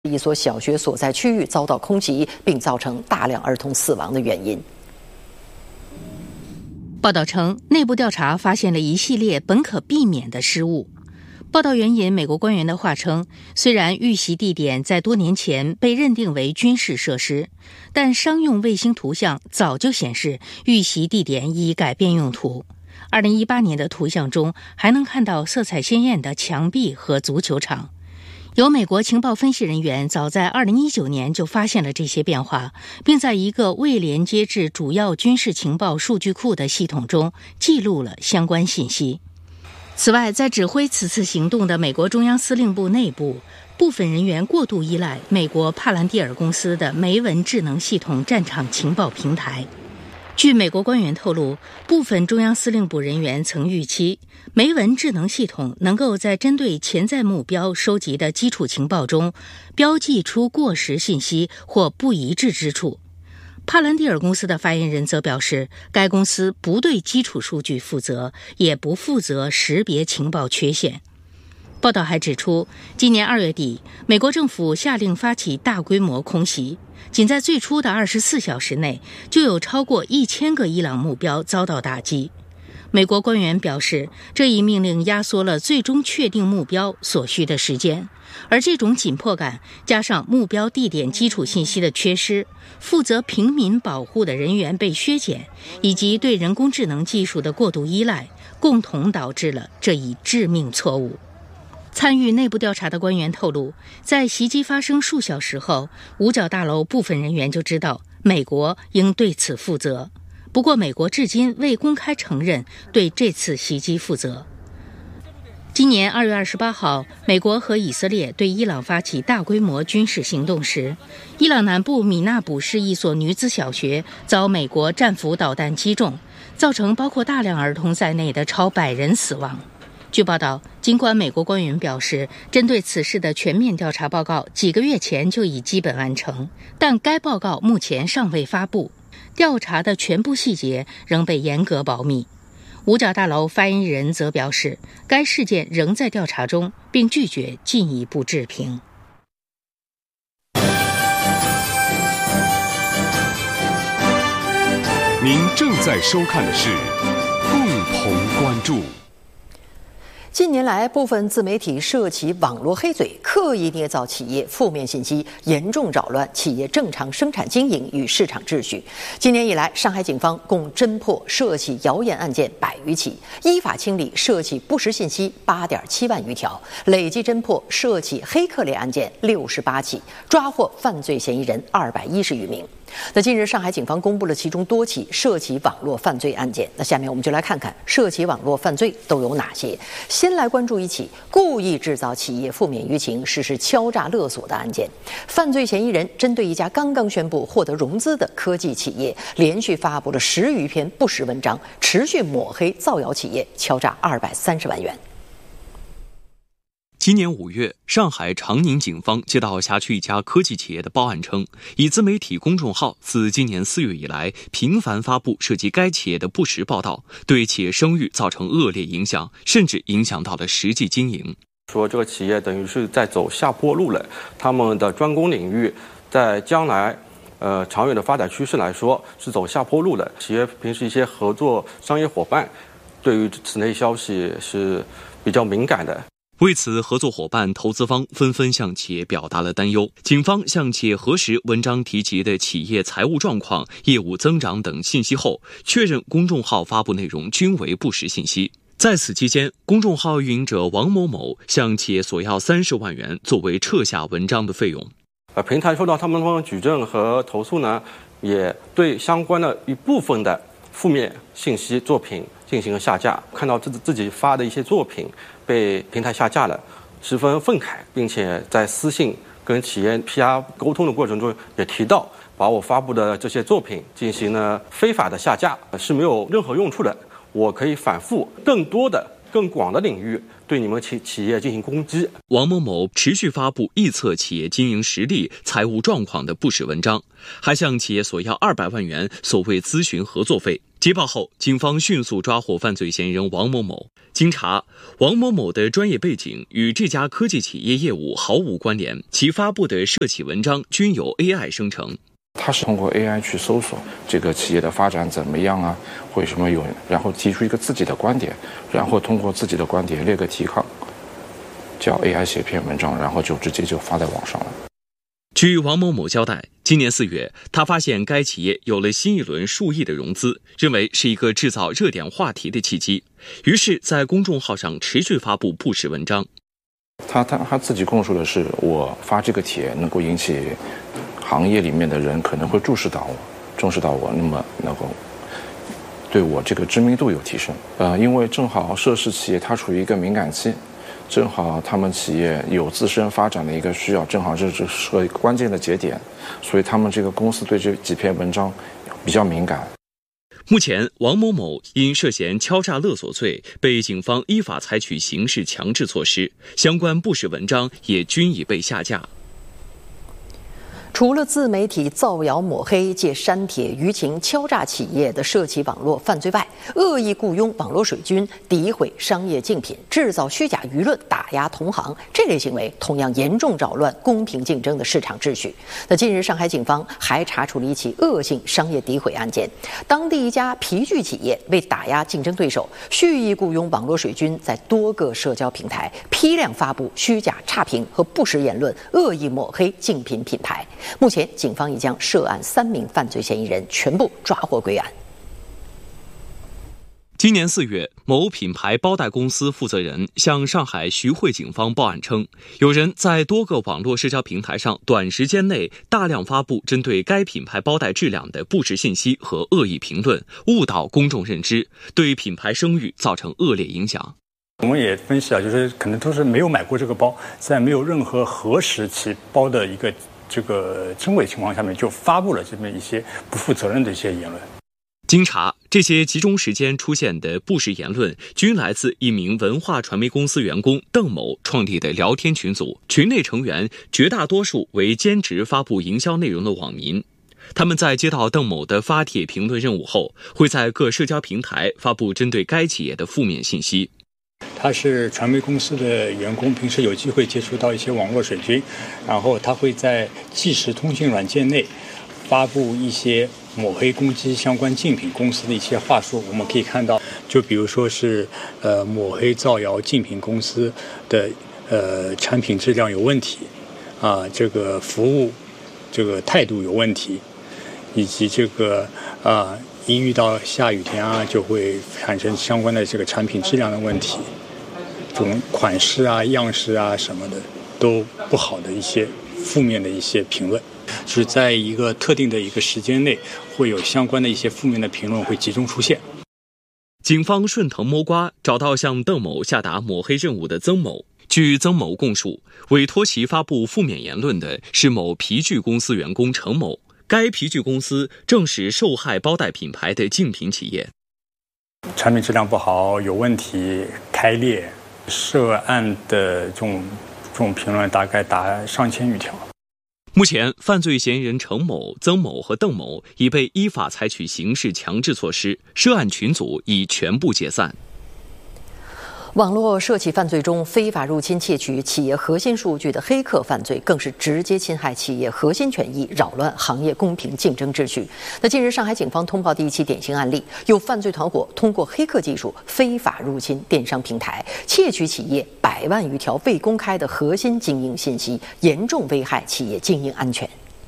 一所小学所在区域遭到空袭，并造成大量儿童死亡的原因。 报道称，内部调查发现了一系列本可避免的失误。报道援引美国官员的话称，虽然遇袭地点在多年前被认定为军事设施，但商用卫星图像早就显示遇袭地点已改变用途。2018年的图像中还能看到色彩鲜艳的墙壁和足球场。有美国情报分析人员早在2019年就发现了这些变化，并在一个未连接至主要军事情报数据库的系统中记录了相关信息。此外，在指挥此次行动的美国中央司令部内部，部分人员过度依赖美国帕兰蒂尔公司的梅文智能系统战场情报平台。据美国官员透露，部分中央司令部人员曾预期梅文智能系统能够在针对潜在目标收集的基础情报中标记出过时信息或不一致之处。帕兰蒂尔公司的发言人则表示，该公司不对基础数据负责，也不负责识别情报缺陷。报道还指出，今年2月底，美国政府下令发起大规模空袭，仅在最初的24小时内，就有超过1000个伊朗目标遭到打击。美国官员表示，这一命令压缩了最终确定目标所需的时间，而这种紧迫感加上目标地点基础信息的缺失，负责平民保护的人员被削减，以及对人工智能技术的过度依赖，共同导致了这一致命错误。参与内部调查的官员透露，在袭击发生数小时后，五角大楼部分人员就知道美国应对此负责。不过，美国至今未公开承认对这次袭击负责。今年2月28号，美国和以色列对伊朗发起大规模军事行动时，伊朗南部米纳卜市一所女子小学遭美国战斧导弹击中，造成包括大量儿童在内的超100人死亡。据报道，尽管美国官员表示，针对此事的全面调查报告几个月前就已基本完成，但该报告目前尚未发布，调查的全部细节仍被严格保密。五角大楼发言人则表示，该事件仍在调查中，并拒绝进一步置评。 您正在收看的是共同关注。 近年来，部分自媒体涉及网络黑嘴，刻意捏造企业负面信息，严重扰乱企业正常生产经营与市场秩序。今年以来，上海警方共侦破涉及谣言案件100余起，依法清理涉及不实信息8.7万余条，累计侦破涉及黑客类案件68起，抓获犯罪嫌疑人210余名。那近日，上海警方公布了其中多起涉及网络犯罪案件。那下面我们就来看看涉及网络犯罪都有哪些。先来关注一起故意制造企业负面舆情、实施敲诈勒索的案件。犯罪嫌疑人针对一家刚刚宣布获得融资的科技企业，连续发布了10余篇不实文章，持续抹黑造谣企业，敲诈230万元。 今年5月，上海长宁警方接到辖区一家科技企业的报案称，以自媒体公众号自今年4月以来频繁发布涉及该企业的不实报道，对企业声誉造成恶劣影响，甚至影响到了实际经营。 说这个企业等于是在走下坡路了，他们的专攻领域在将来长远的发展趋势来说是走下坡路的。企业平时一些合作商业伙伴对于此类消息是比较敏感的。 为此，合作伙伴、投资方纷纷向企业表达了担忧。警方向企业核实文章提及的企业财务状况、业务增长等信息后，确认公众号发布内容均为不实信息。在此期间，公众号运营者王某某向企业索要30万元作为撤下文章的费用。 平台收到他们的举证和投诉呢，也对相关的一部分的负面信息作品进行了下架。看到自己发的一些作品被平台下架了，十分愤慨，并且在私信跟企业 PR 沟通的过程中也提到，把我发布的这些作品进行了非法的下架是没有任何用处的。我可以反复更多的更广的领域对你们企业进行攻击。 王某某持续发布臆测企业经营实力、财务状况的不实文章，还向企业索要200万元所谓咨询合作费。接报后，警方迅速抓获犯罪嫌疑人王某某。经查，王某某的专业背景与这家科技企业业务毫无关联，其发布的涉企文章均由 AI 生成。 他是通过 AI 去搜索这个企业的发展怎么样啊，为什么有，然后提出一个自己的观点，然后通过自己的观点列个提纲，叫 AI 写篇文章，然后就直接就发在网上了。 据王某某交代，今年4月，他发现该企业有了新一轮数亿的融资，认为是一个制造热点话题的契机，于是在公众号上持续发布不实文章。 他自己供述的是，我发这个帖能够引起行业里面的人可能会重视到我，那么能够对我这个知名度有提升。因为正好涉事企业它处于一个敏感期，正好他们企业有自身发展的一个需要，正好这是个关键的节点，所以他们这个公司对这几篇文章比较敏感。 目前，王某某因涉嫌敲诈勒索罪被警方依法采取刑事强制措施，相关不实文章也均已被下架。 除了自媒体造谣抹黑、借删帖舆情敲诈企业的涉企网络犯罪外，恶意雇佣网络水军、诋毁商业竞品、制造虚假舆论打压同行，这类行为同样严重扰乱公平竞争的市场秩序。那近日，上海警方还查处了一起恶性商业诋毁案件，当地一家皮具企业为打压竞争对手，蓄意雇佣网络水军，在多个社交平台批量发布虚假差评和不实言论，恶意抹黑竞品品牌。目前，警方已将涉案3名犯罪嫌疑人全部抓获归案。 今年4月，某品牌包袋公司负责人向上海徐汇警方报案称，有人在多个网络社交平台上短时间内大量发布针对该品牌包袋质量的不实信息和恶意评论，误导公众认知，对品牌声誉造成恶劣影响。 我们也分析就是可能都是没有买过这个包，在没有任何核实其包的一个这个真伪情况下面，就发布了这么一些不负责任的一些言论。 经查，这些集中时间出现的不实言论均来自一名文化传媒公司员工邓某创立的聊天群组，群内成员绝大多数为兼职发布营销内容的网民。他们在接到邓某的发帖评论任务后，会在各社交平台发布针对该企业的负面信息。 他是传媒公司的员工，平时有机会接触到一些网络水军，然后他会在即时通讯软件内发布一些抹黑攻击相关竞品公司的一些话术。我们可以看到，就比如说是抹黑造谣竞品公司的产品质量有问题这个服务这个态度有问题，以及这个一遇到下雨天就会产生相关的这个产品质量的问题，这种款式样式什么的都不好的一些负面的一些评论，是在一个特定的一个时间内会有相关的一些负面的评论会集中出现。 警方顺藤摸瓜找到向邓某下达抹黑任务的曾某。据曾某供述，委托其发布负面言论的是某皮具公司员工程某，该皮具公司正是受害包袋品牌的竞品企业。 产品质量不好，有问题，开裂，涉案的这种评论大概达上千余条。 目前，犯罪嫌疑人程某、曾某和邓某已被依法采取刑事强制措施，涉案群组已全部解散。 网络涉企犯罪中，非法入侵窃取企业核心数据的黑客犯罪，更是直接侵害企业核心权益，扰乱行业公平竞争秩序。那近日，上海警方通报的一起典型案例，有犯罪团伙通过黑客技术非法入侵电商平台，窃取企业100万余条未公开的核心经营信息，严重危害企业经营安全。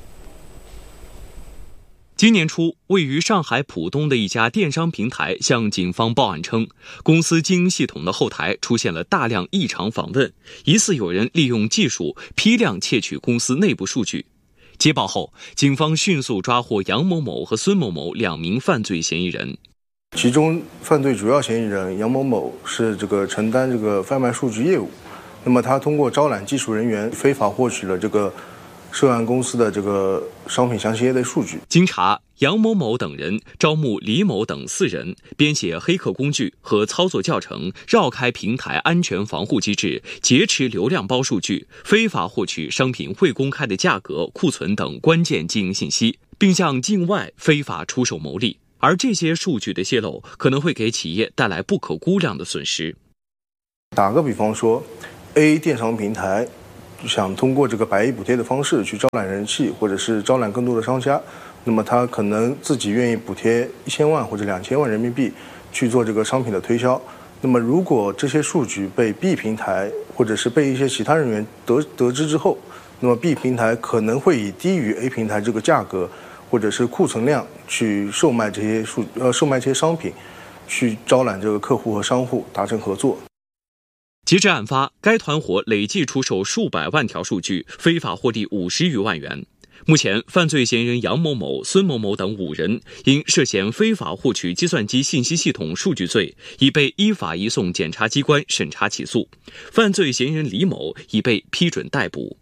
今年初，位于上海浦东的一家电商平台向警方报案称，公司经营系统的后台出现了大量异常访问，疑似有人利用技术批量窃取公司内部数据。接报后，警方迅速抓获杨某某和孙某某2名犯罪嫌疑人。 其中犯罪主要嫌疑人杨某某是承担贩卖数据业务，那么他通过招揽技术人员，非法获取了涉案公司的这个商品详情页的数据。 经查，杨某某等人招募李某等4人，编写黑客工具和操作教程，绕开平台安全防护机制，劫持流量包数据，非法获取商品未公开的价格、库存等关键经营信息，并向境外非法出售牟利。而这些数据的泄露，可能会给企业带来不可估量的损失。 打个比方说 ，A 电商平台想通过这个百亿补贴的方式去招揽人气，或者是招揽更多的商家，那么他可能自己愿意补贴1000万或者2000万人民币去做这个商品的推销。那么如果这些数据被 B 平台或者是被一些其他人员得知之后，那么 B 平台可能会以低于 A 平台这个价格或者是库存量去售卖这些商品，去招揽这个客户和商户达成合作。 截至案发，该团伙累计出售数百万条数据，非法获利50余万元。目前，犯罪嫌疑人杨某某、孙某某等5人因涉嫌非法获取计算机信息系统数据罪，已被依法移送检察机关审查起诉。犯罪嫌疑人李某已被批准逮捕。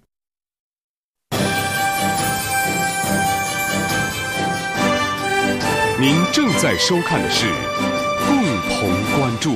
您正在收看的是共同关注。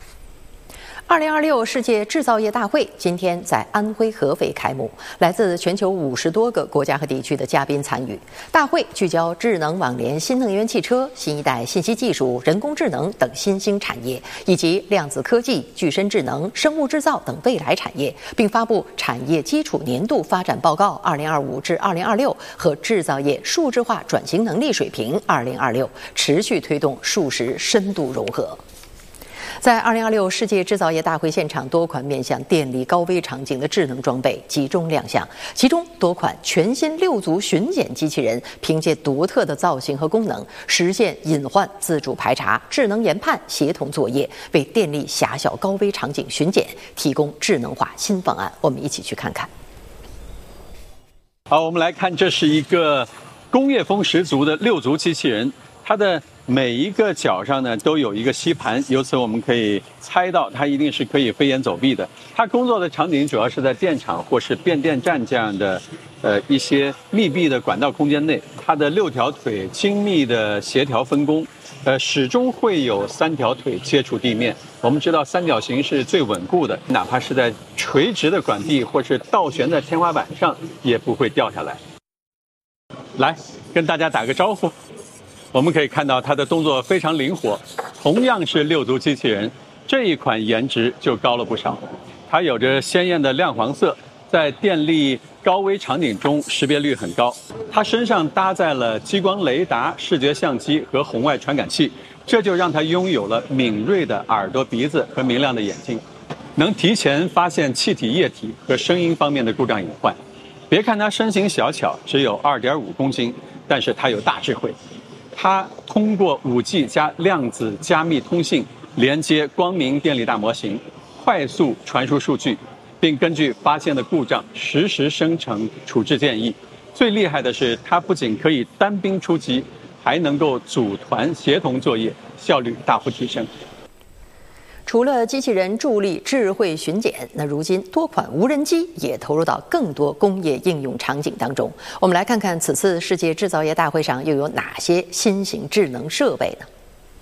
2026世界制造业大会今天在安徽合肥开幕，来自全球50多个国家和地区的嘉宾参与。大会聚焦智能网联、新能源汽车、新一代信息技术、人工智能等新兴产业，以及量子科技、具身智能、生物制造等未来产业，并发布产业基础年度发展报告2025至2026和制造业数字化转型能力水平2026，持续推动数实深度融合。在2026世界制造业大会现场，多款面向电力高危场景的智能装备集中亮相，其中多款全新6足巡检机器人凭借独特的造型和功能，实现隐患自主排查、智能研判、协同作业，为电力狭小高危场景巡检提供智能化新方案。我们一起去看看。 好，我们来看，这是一个工业风十足的6足机器人，它的每一个脚上呢都有一个吸盘，由此我们可以猜到它一定是可以飞檐走壁的。它工作的场景主要是在电厂或是变电站这样的一些密闭的管道空间内，它的6条腿精密的协调分工，始终会有3条腿接触地面。我们知道三角形是最稳固的，哪怕是在垂直的管壁或是倒悬在天花板上也不会掉下来。来跟大家打个招呼。我们可以看到它的动作非常灵活，同样是6足机器人，这一款颜值就高了不少。它有着鲜艳的亮黄色，在电力高危场景中识别率很高。它身上搭载了激光雷达、视觉相机和红外传感器，这就让它拥有了敏锐的耳朵、鼻子和明亮的眼睛，能提前发现气体、液体和声音方面的故障隐患。别看它身形小巧，只有2.5公斤，但是它有大智慧。它通过5G 加量子加密通信连接光明电力大模型，快速传输数据，并根据发现的故障实时生成处置建议。最厉害的是，它不仅可以单兵出击，还能够组团协同作业，效率大幅提升。 除了机器人助力智慧巡检，那如今多款无人机也投入到更多工业应用场景当中。我们来看看此次世界制造业大会上又有哪些新型智能设备呢？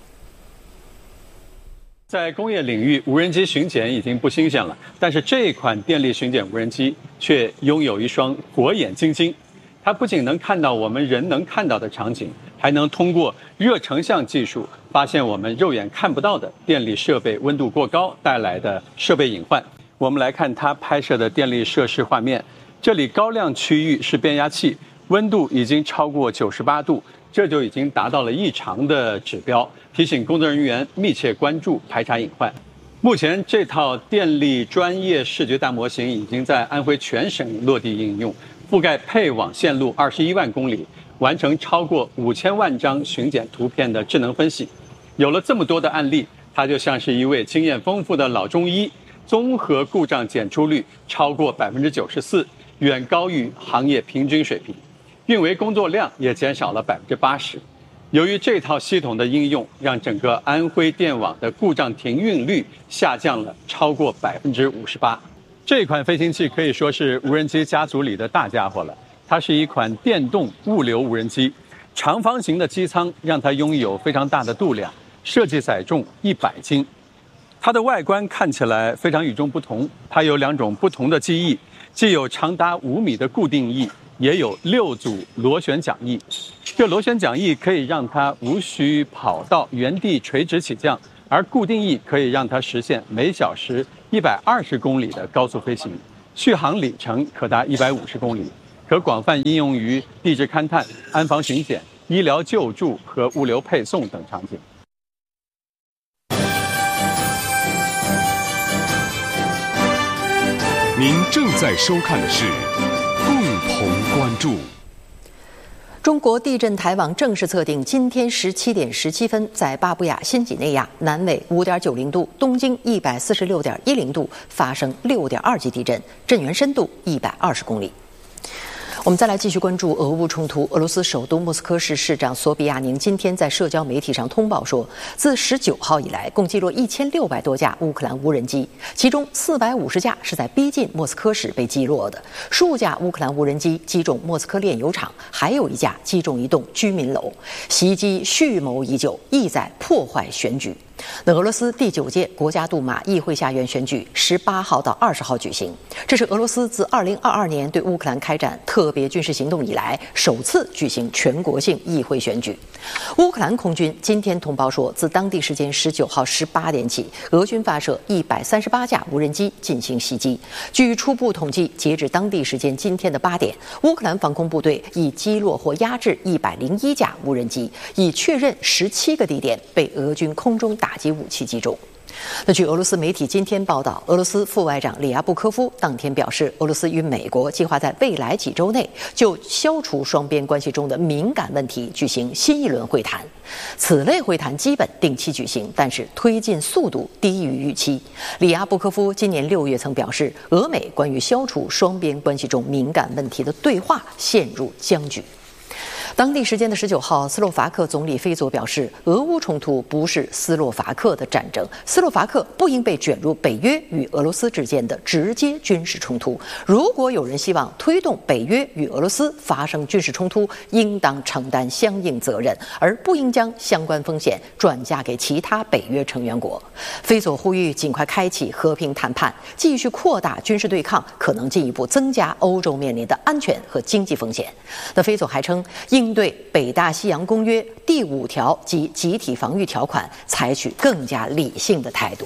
在工业领域，无人机巡检已经不新鲜了，但是这款电力巡检无人机却拥有一双火眼金睛。它不仅能看到我们人能看到的场景，还能通过热成像技术发现我们肉眼看不到的电力设备温度过高带来的设备隐患。我们来看它拍摄的电力设施画面，这里高亮区域是变压器，温度已经超过98度，这就已经达到了异常的指标，提醒工作人员密切关注排查隐患。目前这套电力专业视觉大模型已经在安徽全省落地应用，覆盖配网线路21万公里，完成超过5000万张巡检图片的智能分析。有了这么多的案例，它就像是一位经验丰富的老中医，综合故障检出率超过94%，远高于行业平均水平，运维工作量也减少了80%。由于这套系统的应用，让整个安徽电网的故障停运率下降了超过58%。这款飞行器可以说是无人机家族里的大家伙了。 它是一款电动物流无人机，长方形的机舱让它拥有非常大的度量，设计载重100斤。它的外观看起来非常与众不同，它有2种不同的机翼，既有长达5米的固定翼，也有6组螺旋桨翼。这螺旋桨翼可以让它无需跑道原地垂直起降，而固定翼可以让它实现每小时120公里的高速飞行，续航里程可达150公里，可广泛应用于地质勘探、安防巡检、医疗救助和物流配送等场景。 您正在收看的是共同关注。 中国地震台网正式测定，今天17点17分，在巴布亚新几内亚南纬5.90度、东经146.10度发生6.2级地震，震源深度120公里。我们再来继续关注俄乌冲突。俄罗斯首都莫斯科市市长索比亚宁今天在社交媒体上通报说，自19号以来，共击落1600多架乌克兰无人机，其中450架是在逼近莫斯科时被击落的，数架乌克兰无人机击中莫斯科炼油厂，还有1架击中一栋居民楼。袭击蓄谋已久，意在破坏选举。那俄罗斯第9届国家杜马议会下院选举18号到20号举行，这是俄罗斯自2022年对乌克兰开展特别军事行动以来首次举行全国性议会选举。乌克兰空军今天通报说，自当地时间19号18点起，俄军发射138架无人机进行袭击。据初步统计，截至当地时间今天的8点，乌克兰防空部队已击落或压制101架无人机，已确认17个地点被俄军空中打击武器击中。那据俄罗斯媒体今天报道，俄罗斯副外长里亚布科夫当天表示，俄罗斯与美国计划在未来几周内就消除双边关系中的敏感问题举行新一轮会谈。此类会谈基本定期举行，但是推进速度低于预期。里亚布科夫今年6月曾表示，俄美关于消除双边关系中敏感问题的对话陷入僵局。当地时间的19号，斯洛伐克总理菲佐表示，俄乌冲突不是斯洛伐克的战争，斯洛伐克不应被卷入北约与俄罗斯之间的直接军事冲突。如果有人希望推动北约与俄罗斯发生军事冲突，应当承担相应责任，而不应将相关风险转嫁给其他北约成员国。菲佐呼吁尽快开启和平谈判，继续扩大军事对抗可能进一步增加欧洲面临的安全和经济风险。那菲佐还称，应对北大西洋公约第5条及集体防御条款采取更加理性的态度。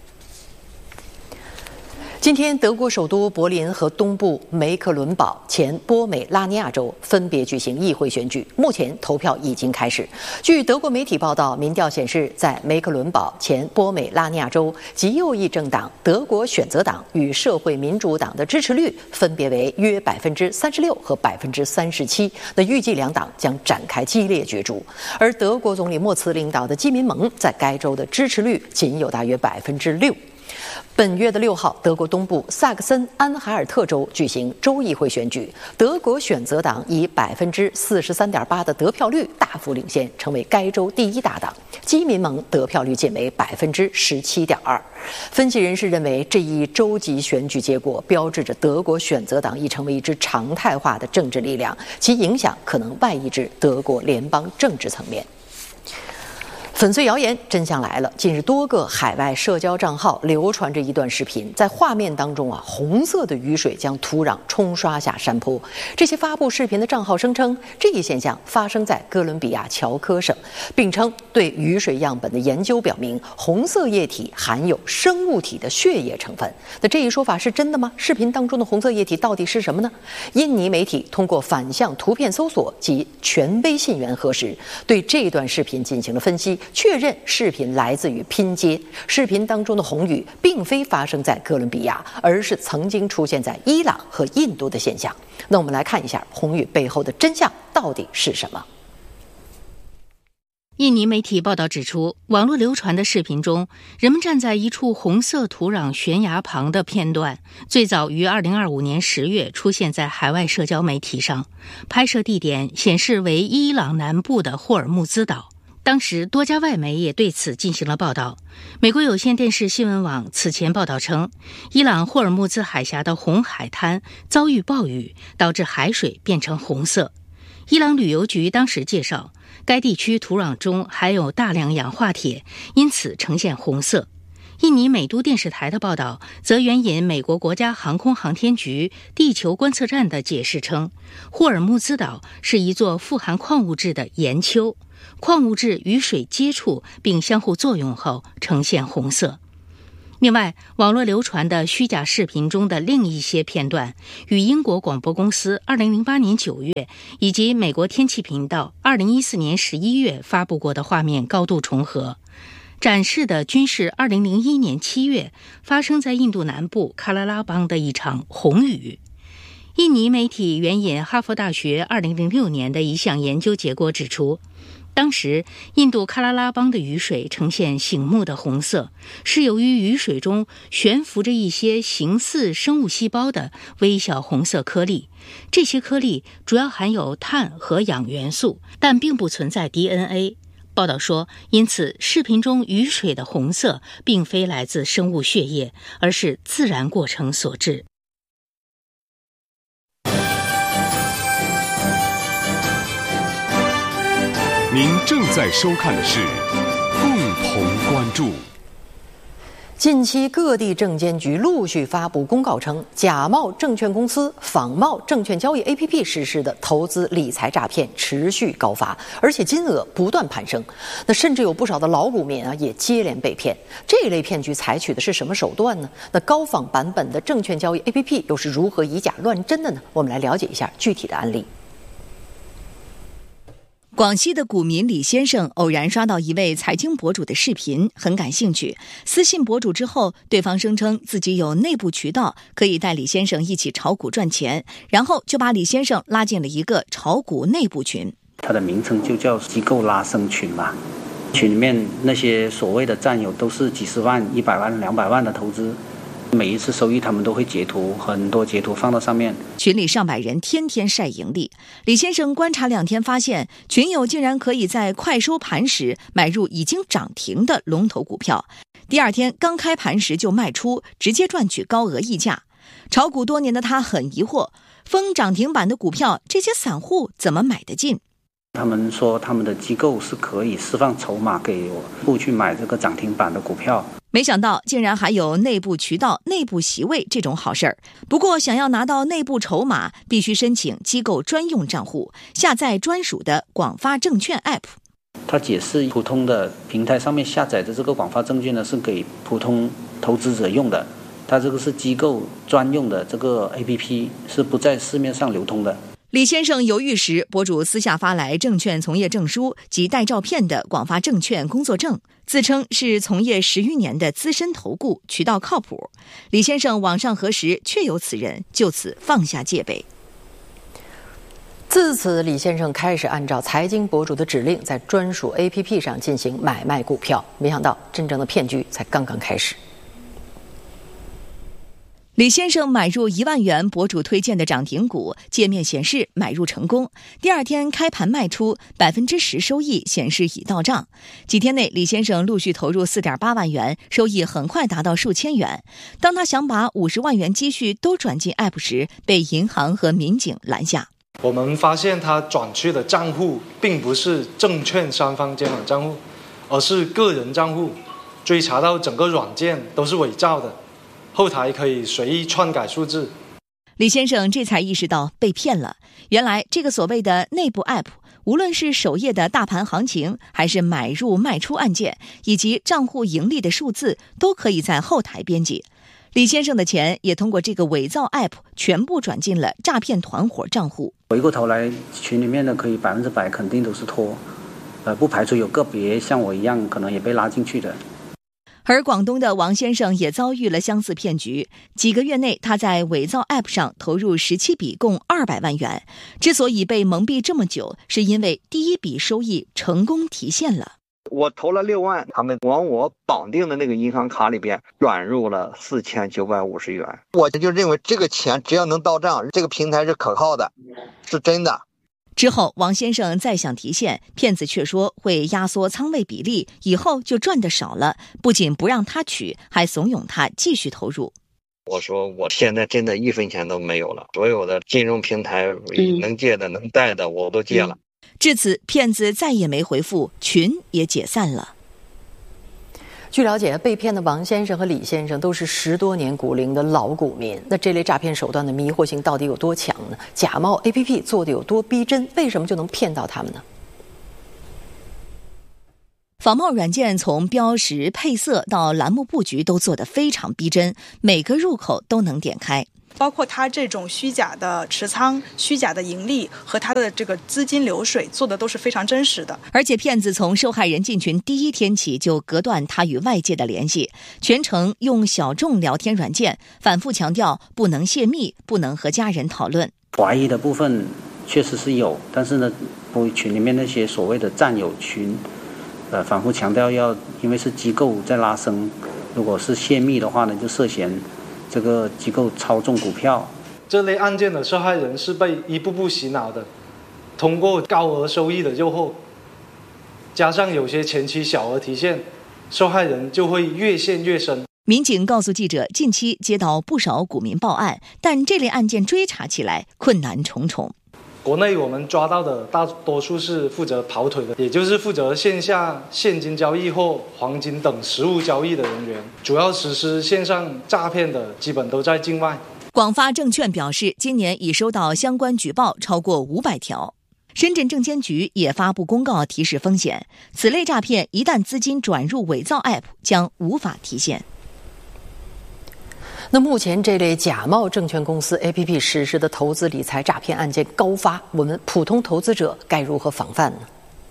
今天，德国首都柏林和东部梅克伦堡前波美拉尼亚州分别举行议会选举，目前投票已经开始。据德国媒体报道，民调显示，在梅克伦堡前波美拉尼亚州，极右翼政党德国选择党与社会民主党的支持率分别为约36%和37%。那预计两党将展开激烈角逐。而德国总理默茨领导的基民盟在该州的支持率仅有大约6%。本月的6号，德国东部萨克森安海尔特州举行州议会选举，德国选择党以43.8%的得票率大幅领先，成为该州第1大党。基民盟得票率仅为17.2%。分析人士认为，这一州级选举结果标志着德国选择党已成为一支常态化的政治力量，其影响可能外溢至德国联邦政治层面。粉碎谣言，真相来了！近日，多个海外社交账号流传着一段视频，在画面当中红色的雨水将土壤冲刷下山坡。这些发布视频的账号声称，这一现象发生在哥伦比亚乔科省，并称对雨水样本的研究表明，红色液体含有生物体的血液成分。那这一说法是真的吗？视频当中的红色液体到底是什么呢？印尼媒体通过反向图片搜索及权威信源核实，对这段视频进行了分析，确认视频来自于拼接。视频当中的红雨并非发生在哥伦比亚，而是曾经出现在伊朗和印度的现象。那我们来看一下红雨背后的真相到底是什么。 印尼媒体报道指出，网络流传的视频中，人们站在一处红色土壤悬崖旁的片段，最早于2025年10月出现在海外社交媒体上。拍摄地点显示为伊朗南部的霍尔木兹岛。 当时多家外媒也对此进行了报道。美国有线电视新闻网此前报道称，伊朗霍尔木兹海峡的红海滩遭遇暴雨，导致海水变成红色。伊朗旅游局当时介绍，该地区土壤中含有大量氧化铁，因此呈现红色。印尼美都电视台的报道则援引美国国家航空航天局地球观测站的解释称，霍尔木兹岛是一座富含矿物质的岩丘，矿物质与水接触并相互作用后呈现红色。另外，网络流传的虚假视频中的另一些片段与英国广播公司2008年9月以及美国天气频道2014年11月发布过的画面高度重合。展示的均是2001年7月发生在印度南部喀拉拉邦的一场红雨。印尼媒体援引哈佛大学2006年的一项研究结果指出，当时印度喀拉拉邦的雨水呈现醒目的红色，是由于雨水中悬浮着一些形似生物细胞的微小红色颗粒，这些颗粒主要含有碳和氧元素，但并不存在 DNA。报道说，因此视频中雨水的红色并非来自生物血液，而是自然过程所致。 您正在收看的是共同关注。 近期各地证监局陆续发布公告称，假冒证券公司、仿冒证券交易 APP 实施的投资理财诈骗持续高发，而且金额不断攀升。那甚至有不少的老股民也接连被骗。这一类骗局采取的是什么手段呢？那高仿版本的证券交易 APP 又是如何以假乱真的呢？我们来了解一下具体的案例。 广西的股民李先生偶然刷到一位财经博主的视频，很感兴趣，私信博主之后，对方声称自己有内部渠道，可以带李先生一起炒股赚钱，然后就把李先生拉进了一个炒股内部群。 它的名称就叫机构拉升群嘛，群里面那些所谓的战友都是几十万、100万、200万的投资。每一次收益他们都会截图，很多截图放到上面。 群里上百人天天晒盈利。李先生观察2天发现，群友竟然可以在快收盘时买入已经涨停的龙头股票，第2天刚开盘时就卖出，直接赚取高额溢价。炒股多年的他很疑惑，封涨停板的股票，这些散户怎么买得进？ 他们说他们的机构是可以释放筹码给我去买这个涨停板的股票。 没想到竟然还有内部渠道、内部席位这种好事儿。不过想要拿到内部筹码，必须申请机构专用账户，下载专属的广发证券 App。 他解释，普通的平台上面下载的这个广发证券呢，是给普通投资者用的，它这个是机构专用的这个 APP， 是不在市面上流通的。 李先生犹豫时，博主私下发来证券从业证书及带照片的广发证券工作证，自称是从业10余年的资深投顾，渠道靠谱。李先生网上核实确有此人，就此放下戒备。 自此，李先生开始按照财经博主的指令，在专属 APP 上进行买卖股票。没想到，真正的骗局才刚刚开始。 李先生买入1万元博主推荐的涨停股，界面显示买入成功。第2天开盘卖出，10%收益显示已到账。几天内，李先生陆续投入4.8万元，收益很快达到数千元。当他想把50万元积蓄都转进 App 时，被银行和民警拦下。 我们发现他转去的账户并不是证券3方监管账户，而是个人账户。追查到整个软件都是伪造的，后台可以随意篡改数字。 李先生这才意识到被骗了。原来这个所谓的内部 App， 无论是首页的大盘行情，还是买入卖出按键，以及账户盈利的数字，都可以在后台编辑。李先生的钱也通过这个伪造 App 全部转进了诈骗团伙账户。 回过头来，群里面的可以100%肯定都是托，不排除有个别像我一样可能也被拉进去的。 而广东的王先生也遭遇了相似骗局。几个月内，他在伪造 App 上投入17笔，共200万元。之所以被蒙蔽这么久，是因为第一笔收益成功提现了。 我投了6万，他们往我绑定的那个银行卡里边转入了4950元。我就认为这个钱只要能到账，这个平台是可靠的，是真的。 之后，王先生再想提现，骗子却说会压缩仓位比例，以后就赚得少了，不仅不让他取，还怂恿他继续投入。 我说我现在真的1分钱都没有了，所有的金融平台能借的能贷的我都借了。 至此，骗子再也没回复，群也解散了。 据了解，被骗的王先生和李先生都是10多年股龄的老股民。那这类诈骗手段的迷惑性到底有多强呢？假冒 APP 做的有多逼真？为什么就能骗到他们呢？ 仿冒软件从标识、配色到栏目布局都做得非常逼真，每个入口都能点开。 包括它这种虚假的持仓、虚假的盈利和它的这个资金流水做的都是非常真实的。 而且骗子从受害人进群第1天起就隔断他与外界的联系，全程用小众聊天软件，反复强调不能泄密，不能和家人讨论。 怀疑的部分确实是有，但是呢，群里面那些所谓的战友群，反复强调因为是机构在拉升，如果是泄密的话呢，就涉嫌这个机构操纵股票。 这类案件的受害人是被一步步洗脑的，通过高额收益的诱惑，加上有些前期小额提现，受害人就会越陷越深。 民警告诉记者，近期接到不少股民报案，但这类案件追查起来困难重重。 国内我们抓到的大多数是负责跑腿的，也就是负责线下现金交易或黄金等实物交易的人员，主要实施线上诈骗的基本都在境外。 广发证券表示，今年已收到相关举报超过500条。深圳证监局也发布公告提示风险，此类诈骗一旦资金转入伪造 App， 将无法提现。 那目前这类假冒证券公司 APP 实施的投资理财诈骗案件高发，我们普通投资者该如何防范呢？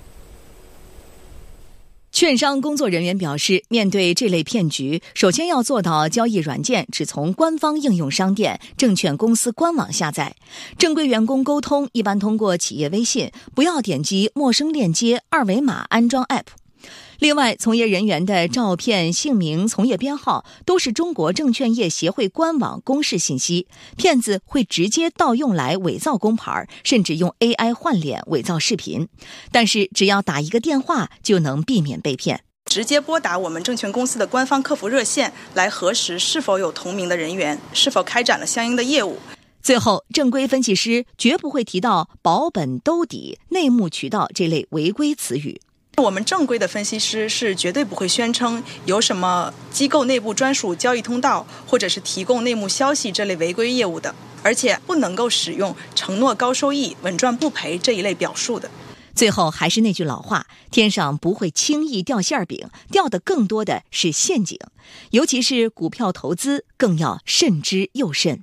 券商工作人员表示，面对这类骗局，首先要做到交易软件只从官方应用商店、证券公司官网下载。正规员工沟通一般通过企业微信，不要点击陌生链接、二维码安装 App。另外，从业人员的照片、姓名、从业编号都是中国证券业协会官网公示信息，骗子会直接盗用来伪造工牌，甚至用 AI 换脸伪造视频。但是只要打一个电话就能避免被骗。 直接拨打我们证券公司的官方客服热线来核实是否有同名的人员，是否开展了相应的业务。 最后，正规分析师绝不会提到保本兜底、内幕渠道这类违规词语。 我们正规的分析师是绝对不会宣称有什么机构内部专属交易通道，或者是提供内幕消息这类违规业务的，而且不能够使用承诺高收益、稳赚不赔这一类表述的。 最后还是那句老话，天上不会轻易掉馅饼，掉的更多的是陷阱，尤其是股票投资更要慎之又慎。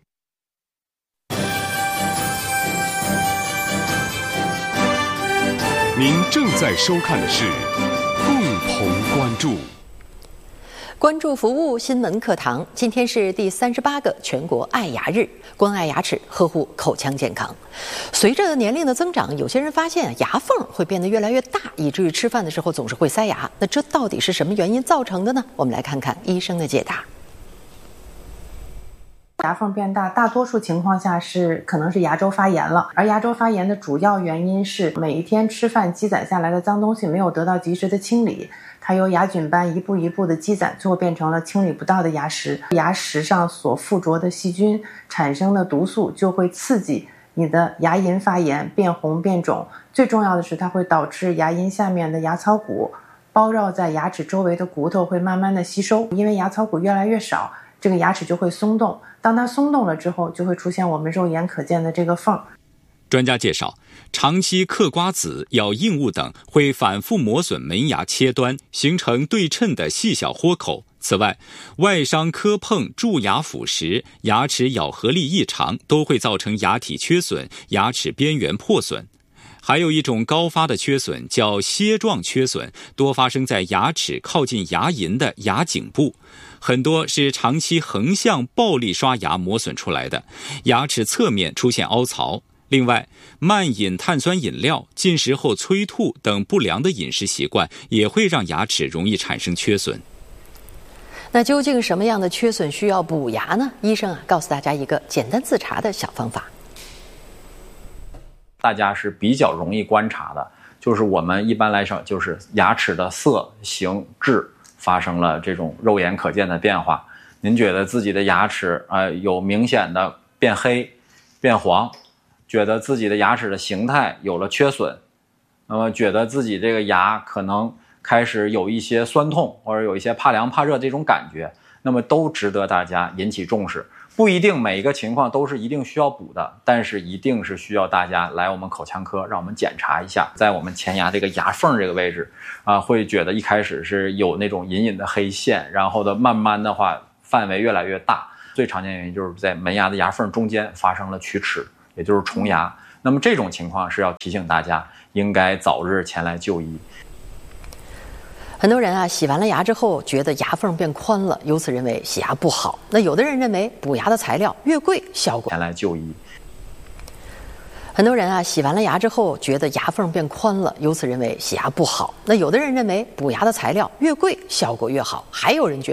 您正在收看的是共同关注。 关注服务新闻课堂，今天是第38个全国爱牙日，关爱牙齿，呵护口腔健康。随着年龄的增长，有些人发现牙缝会变得越来越大，以至于吃饭的时候总是会塞牙。那这到底是什么原因造成的呢？我们来看看医生的解答。 牙缝变大，大多数情况下可能是牙周发炎了，而牙周发炎的主要原因是每一天吃饭积攒下来的脏东西没有得到及时的清理，它由牙菌斑一步一步的积攒，最后变成了清理不到的牙石。牙石上所附着的细菌产生的毒素就会刺激你的牙龈发炎，变红变肿，最重要的是它会导致牙龈下面的牙槽骨包绕在牙齿周围的骨头会慢慢的吸收，因为牙槽骨越来越少，这个牙齿就会松动，当它松动了之后，就会出现我们肉眼可见的这个缝。 专家介绍，长期嗑瓜子、咬硬物等会反复磨损门牙切端，形成对称的细小豁口。此外，外伤磕碰、蛀牙腐蚀、牙齿咬合力异常都会造成牙体缺损、牙齿边缘破损。还有一种高发的缺损叫楔状缺损，多发生在牙齿靠近牙龈的牙颈部，很多是长期横向暴力刷牙磨损出来的，牙齿侧面出现凹槽。另外，慢饮碳酸饮料、进食后催吐等不良的饮食习惯也会让牙齿容易产生缺损。 那究竟什么样的缺损需要补牙呢？医生告诉大家一个简单自查的小方法。 大家是比较容易观察的，就是我们一般来说就是牙齿的色、形、质发生了这种肉眼可见的变化。您觉得自己的牙齿有明显的变黑、变黄，觉得自己的牙齿的形态有了缺损，那么觉得自己这个牙可能开始有一些酸痛或者有一些怕凉怕热这种感觉，那么都值得大家引起重视。不一定每一个情况都是一定需要补的，但是一定是需要大家来我们口腔科让我们检查一下，在我们前牙这个牙缝这个位置会觉得一开始是有那种隐隐的黑线，然后的慢慢的话范围越来越大，最常见原因就是在门牙的牙缝中间发生了龋齿，也就是虫牙。那么这种情况是要提醒大家应该早日前来就医。 很多人洗完了牙之后觉得牙缝变宽了，由此认为洗牙不好。那有的人认为补牙的材料越贵，效果前来就医。 很多人洗完了牙之后觉得牙缝变宽了，由此认为洗牙不好。那有的人认为补牙的材料越贵，效果越好。还有人觉得